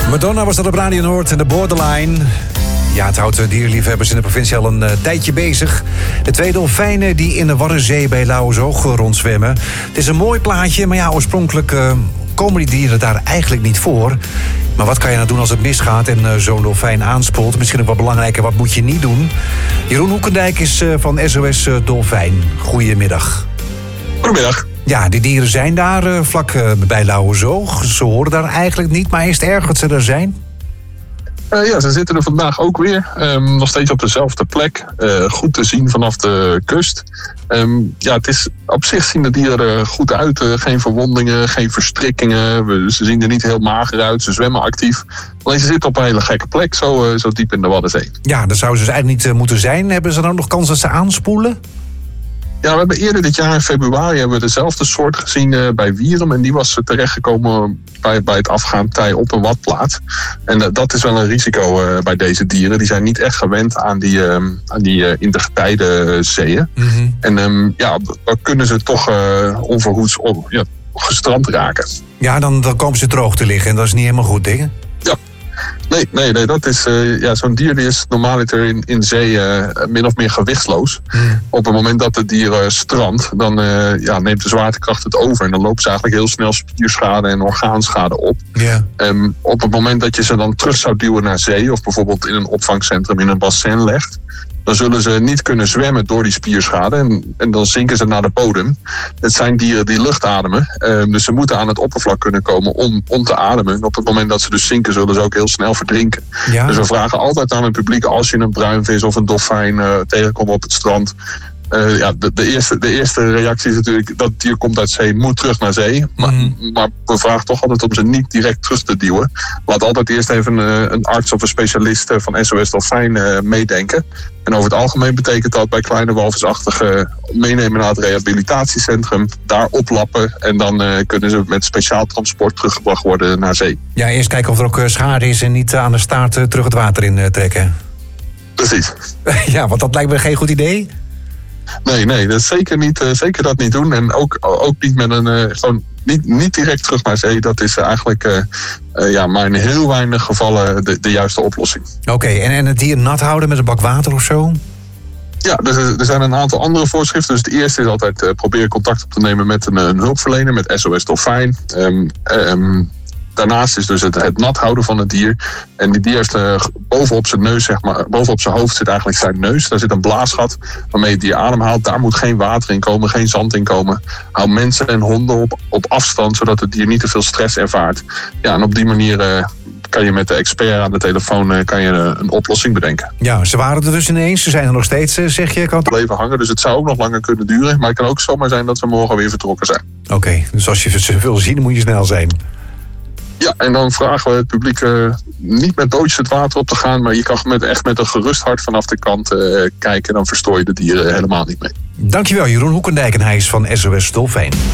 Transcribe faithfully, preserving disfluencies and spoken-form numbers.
Madonna was dat op Radio Noord en de Borderline. Ja, het houdt dierliefhebbers in de provincie al een uh, tijdje bezig. De twee dolfijnen die in de Waddenzee bij Lauwersoog rondzwemmen. Het is een mooi plaatje, maar ja, oorspronkelijk uh, komen die dieren daar eigenlijk niet voor. Maar wat kan je nou doen als het misgaat en uh, zo'n dolfijn aanspoelt? Misschien ook wat belangrijker, wat moet je niet doen? Jeroen Hoekendijk is uh, van S O S uh, Dolfijn. Goedemiddag. Goedemiddag. Ja, die dieren zijn daar uh, vlak uh, bij Lauwersoog. Ze horen daar eigenlijk niet, maar is het erg dat ze er zijn? Uh, ja, ze zitten er vandaag ook weer. Um, nog steeds op dezelfde plek. Uh, goed te zien vanaf de kust. Um, ja, het is, op zich zien de dieren er goed uit. Uh, geen verwondingen, geen verstrikkingen. We, ze zien er niet heel mager uit. Ze zwemmen actief. Alleen ze zitten op een hele gekke plek, zo, uh, zo diep in de Waddenzee. Ja, dat zouden ze dus eigenlijk niet uh, moeten zijn. Hebben ze dan nog kans dat ze aanspoelen? Ja, we hebben eerder dit jaar in februari hebben we dezelfde soort gezien uh, bij Wierum. En die was terechtgekomen bij, bij het afgaan tij op een watplaat. En uh, dat is wel een risico uh, bij deze dieren. Die zijn niet echt gewend aan die, uh, aan die uh, intergetijde zeeën. Mm-hmm. En um, ja, dan kunnen ze toch uh, onverhoeds op, ja, gestrand raken. Ja, dan, dan komen ze droog te liggen en dat is niet helemaal goed, dingen. Ja. Nee, nee, nee, dat is uh, ja, zo'n dier die is normaliter in, in zee uh, min of meer gewichtsloos. Mm. Op het moment dat het dier uh, strandt, dan uh, ja, neemt de zwaartekracht het over. En dan loopt ze eigenlijk heel snel spierschade en orgaanschade op. Yeah. Um, op het moment dat je ze dan terug zou duwen naar zee, of bijvoorbeeld in een opvangcentrum in een bassin legt, dan zullen ze niet kunnen zwemmen door die spierschade. En, en dan zinken ze naar de bodem. Het zijn dieren die lucht ademen. Uh, dus ze moeten aan het oppervlak kunnen komen om, om te ademen. En op het moment dat ze dus zinken, zullen ze ook heel snel verdrinken. Ja. Dus we vragen altijd aan het publiek, als je een bruinvis of een dolfijn uh, tegenkomt op het strand, Uh, ja, de, de, eerste, de eerste reactie is natuurlijk dat het dier komt uit zee, moet terug naar zee. Maar, mm. maar we vragen toch altijd om ze niet direct terug te duwen. Laat altijd eerst even een, een arts of een specialist van S O S Dolfijn uh, meedenken. En over het algemeen betekent dat bij kleine walvisachtige meenemen naar het rehabilitatiecentrum, daar oplappen en dan uh, kunnen ze met speciaal transport teruggebracht worden naar zee. Ja, eerst kijken of er ook schade is en niet aan de staart uh, terug het water in uh, trekken. Precies. Ja, want dat lijkt me geen goed idee. Nee, nee, dat is zeker, niet, uh, zeker dat niet doen. En ook, ook niet met een uh, gewoon niet, niet direct terug naar zee. Dat is eigenlijk uh, uh, ja, maar in heel weinig gevallen de, de juiste oplossing. Oké, okay, en, en het dier nat houden met een bak water of zo? Ja, dus er zijn een aantal andere voorschriften. Dus het eerste is altijd uh, proberen contact op te nemen met een, een hulpverlener, met S O S Dolfijn. Um, um, Daarnaast is dus het, het nat houden van het dier. En die dier heeft uh, bovenop zijn neus, zeg maar, bovenop zijn hoofd zit eigenlijk zijn neus. Daar zit een blaasgat waarmee het dier ademhaalt. Daar moet geen water in komen, geen zand in komen. Hou mensen en honden op, op afstand, zodat het dier niet te veel stress ervaart. Ja, en op die manier uh, kan je met de expert aan de telefoon uh, kan je uh, een oplossing bedenken. Ja, ze waren er dus ineens. Ze zijn er nog steeds, uh, zeg je. Kan het blijven hangen, dus het zou ook nog langer kunnen duren. Maar het kan ook zomaar zijn dat ze morgen weer vertrokken zijn. Oké, okay, dus als je ze wil zien, moet je snel zijn. Ja, en dan vragen we het publiek uh, niet met doodjes het water op te gaan, maar je kan met, echt met een gerust hart vanaf de kant uh, kijken. Dan verstoor je de dieren helemaal niet mee. Dankjewel, Jeroen Hoekendijk, en hij is van S O S Dolfijn.